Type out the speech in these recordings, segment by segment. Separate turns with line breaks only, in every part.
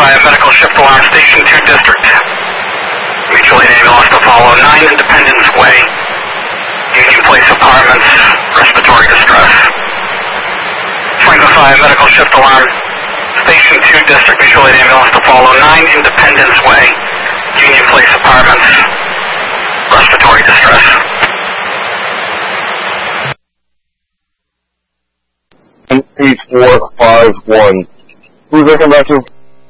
Signify a medical shift alarm, Station 2 District. Mutual aid ambulance to follow, 9 Independence Way. Union Place Apartments, respiratory distress. Signify a medical shift alarm, Station 2 District. Mutual aid ambulance to follow, 9 Independence Way. Union Place Apartments, respiratory distress.
Eight 451. Who's that come back to?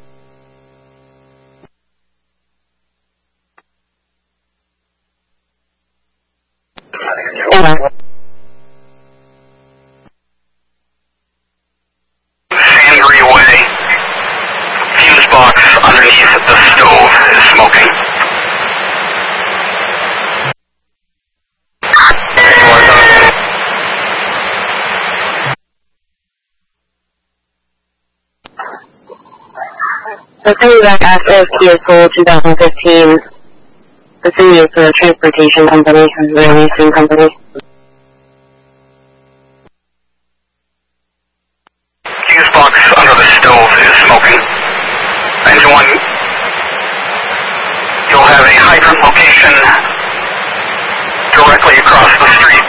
Sangry Way. Fuse box underneath the stove is smoking.
The coming back after Kia Soul 2015. The city is a transportation company, a leasing company.
Fuse box under the stove is smoking. Engine 1, you'll have a hydrant location directly across the street